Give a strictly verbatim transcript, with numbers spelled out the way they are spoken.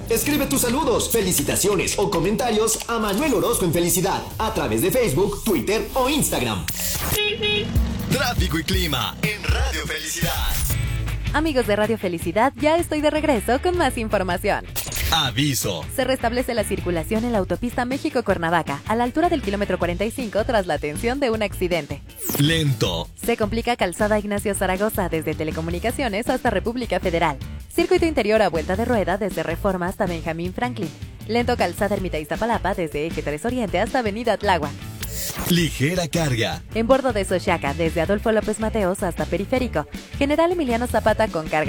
Escribe tus saludos, felicitaciones o comentarios a Manuel Orozco en Felicidad a través de Facebook, Twitter o Instagram. Tráfico y clima en Radio Felicidad. Amigos de Radio Felicidad, ya estoy de regreso con más información. Aviso. Se restablece la circulación en la autopista México-Cuernavaca, a la altura del kilómetro cuarenta y cinco tras la atención de un accidente. Lento. Se complica calzada Ignacio Zaragoza desde Telecomunicaciones hasta República Federal. Circuito interior a vuelta de rueda desde Reforma hasta Benjamín Franklin. Lento calzada Ermita Iztapalapa desde Eje tres Oriente hasta Avenida Tláhuac. Ligera carga. En bordo de Xochaca desde Adolfo López Mateos hasta Periférico. General Emiliano Zapata con carga